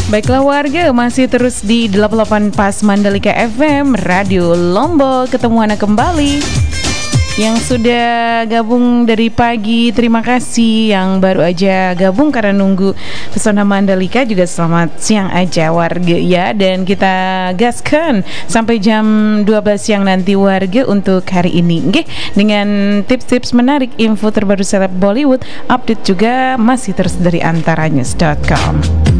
Baiklah warga, masih terus di 88 Pas Mandalika FM, Radio Lombok. Ketemu Ana kembali. Yang sudah gabung dari pagi, terima kasih. Yang baru aja gabung karena nunggu Pesona Mandalika juga selamat siang aja warga ya. Dan kita gaskan sampai jam 12 siang nanti warga untuk hari ini. Oke, dengan tips-tips menarik, info terbaru seleb Bollywood, update juga masih terus dari antaranews.com.